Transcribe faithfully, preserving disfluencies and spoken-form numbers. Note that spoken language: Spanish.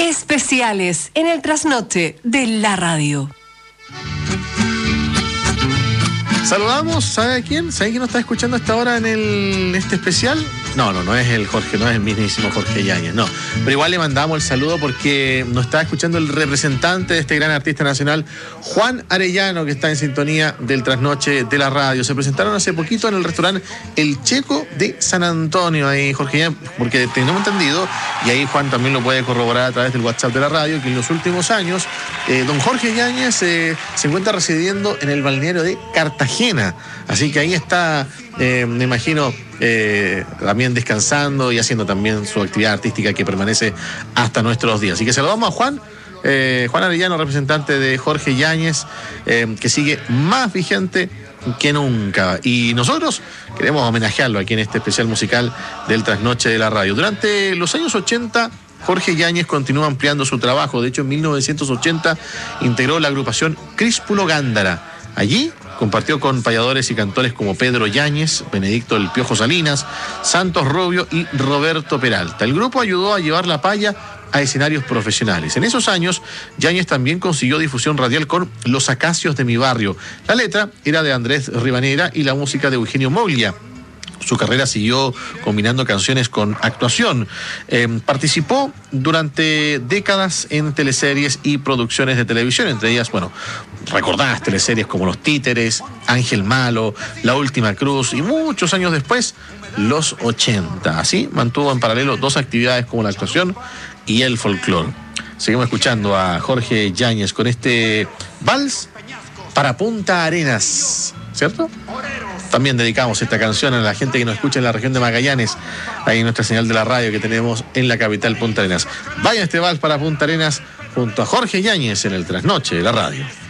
Especiales en el trasnoche de la radio. Saludamos, ¿sabe a quién? ¿Sabe quién nos está escuchando hasta ahora en el, este especial? No, no, no es el Jorge, no es el mismísimo Jorge Yáñez, no. Pero igual le mandamos el saludo porque nos está escuchando el representante de este gran artista nacional, Juan Arellano, que está en sintonía del trasnoche de la radio. Se presentaron hace poquito en el restaurante El Checo de San Antonio, ahí Jorge Yáñez, porque tenemos entendido, y ahí Juan también lo puede corroborar a través del WhatsApp de la radio, que en los últimos años, eh, don Jorge Yáñez eh, se encuentra residiendo en el balneario de Cartagena. Así que ahí está, eh, me imagino, eh, también descansando y haciendo también su actividad artística que permanece hasta nuestros días. Así que saludamos a Juan, eh, Juan Arellano, representante de Jorge Yáñez, eh, que sigue más vigente que nunca. Y nosotros queremos homenajearlo aquí en este especial musical del Trasnoche de la Radio. Durante los años ochenta, Jorge Yáñez continúa ampliando su trabajo. De hecho, en mil novecientos ochenta integró la agrupación Críspulo Gándara. Allí compartió con payadores y cantores como Pedro Yáñez, Benedicto El Piojo Salinas, Santos Rubio y Roberto Peralta. El grupo ayudó a llevar la paya a escenarios profesionales. En esos años, Yáñez también consiguió difusión radial con Los Acacios de mi barrio. La letra era de Andrés Ribanera y la música de Eugenio Moglia. Su carrera siguió combinando canciones con actuación. Eh, participó durante décadas en teleseries y producciones de televisión, entre ellas, bueno, recordadas teleseries como Los Títeres, Ángel Malo, La Última Cruz y muchos años después, Los ochenta. Así mantuvo en paralelo dos actividades como la actuación y el folclore. Seguimos escuchando a Jorge Yáñez con este vals para Punta Arenas, ¿cierto? También dedicamos esta canción a la gente que nos escucha en la región de Magallanes, ahí en nuestra señal de la radio que tenemos en la capital Punta Arenas. Vaya este vals para Punta Arenas junto a Jorge Yáñez en el Trasnoche de la radio.